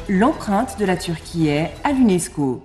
L'empreinte de la Turquie est à l'UNESCO.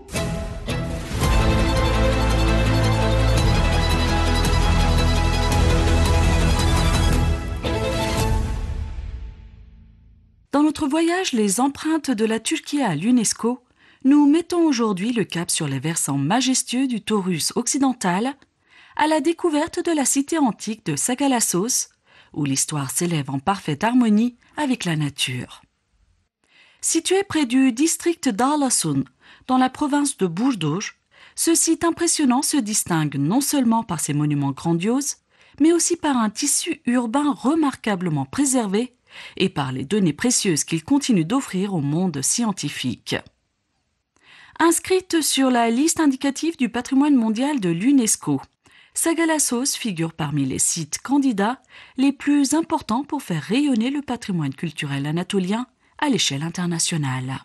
Dans notre voyage Les empreintes de la Turquie à l'UNESCO, nous mettons aujourd'hui le cap sur les versants majestueux du Taurus occidental, à la découverte de la cité antique de Sagalassos, où l'histoire s'élève en parfaite harmonie avec la nature. Situé près du district d'Arlasun, dans la province de Burdur, ce site impressionnant se distingue non seulement par ses monuments grandioses, mais aussi par un tissu urbain remarquablement préservé et par les données précieuses qu'il continue d'offrir au monde scientifique. Inscrite sur la liste indicative du patrimoine mondial de l'UNESCO, Sagalassos figure parmi les sites candidats les plus importants pour faire rayonner le patrimoine culturel anatolien à l'échelle internationale.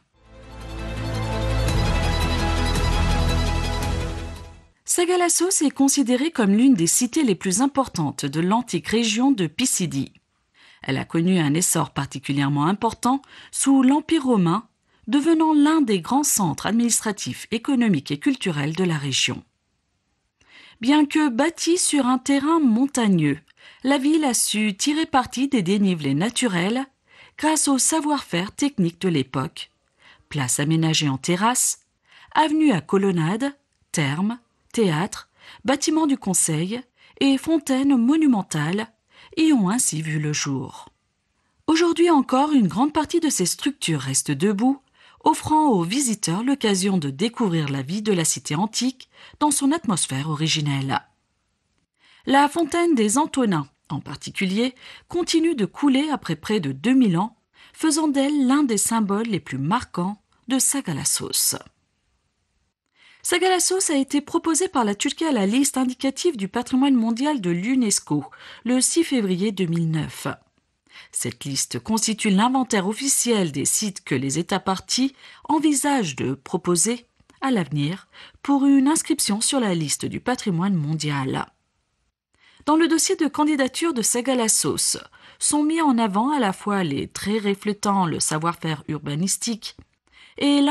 Sagalassos est considérée comme l'une des cités les plus importantes de l'antique région de Pisidie. Elle a connu un essor particulièrement important sous l'Empire romain, devenant l'un des grands centres administratifs, économiques et culturels de la région. Bien que bâtie sur un terrain montagneux, la ville a su tirer parti des dénivelés naturels grâce au savoir-faire technique de l'époque, places aménagées en terrasses, avenues à colonnades, thermes, théâtres, bâtiments du conseil et fontaines monumentales y ont ainsi vu le jour. Aujourd'hui encore, une grande partie de ces structures reste debout, offrant aux visiteurs l'occasion de découvrir la vie de la cité antique dans son atmosphère originelle. La fontaine des Antonins, en particulier, continue de couler après près de 2000 ans, faisant d'elle l'un des symboles les plus marquants de Sagalassos. Sagalassos a été proposé par la Turquie à la liste indicative du patrimoine mondial de l'UNESCO le 6 février 2009. Cette liste constitue l'inventaire officiel des sites que les États parties envisagent de proposer à l'avenir pour une inscription sur la liste du patrimoine mondial. Dans le dossier de candidature de Sagalassos sont mis en avant à la fois les traits reflétant le savoir-faire urbanistique et